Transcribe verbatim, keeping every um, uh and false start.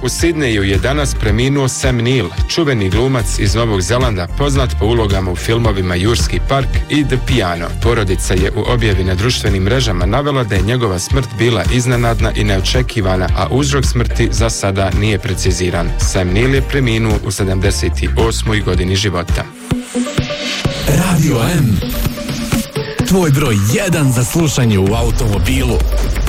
U Sidneju je danas preminuo Sam Neill, čuveni glumac iz Novog Zelanda, poznat po ulogama u filmovima Jurski park i The Piano. Porodica je u objavi na društvenim mrežama navela da je njegova smrt bila iznenadna i neočekivana, a uzrok smrti za sada nije preciziran. Sam Neill je preminuo u sedamdeset osmoj godini života. Radio M, tvoj broj jedan za slušanje u automobilu.